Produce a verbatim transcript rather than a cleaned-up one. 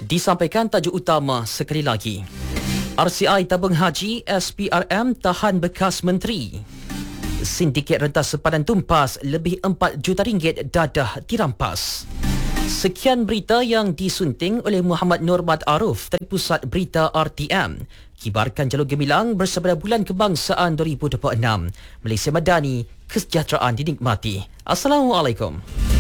Disampaikan tajuk utama sekali lagi. R C I tabung haji S P R M tahan bekas menteri. Sindiket rentas sepadan tumpas lebih empat juta ringgit dadah dirampas. Sekian berita yang disunting oleh Muhammad Nurmat Aruf dari Pusat Berita R T M. Kibarkan jalur gemilang bersama Bulan Kebangsaan dua ribu dua puluh enam. Malaysia Madani, kesejahteraan dinikmati. Assalamualaikum.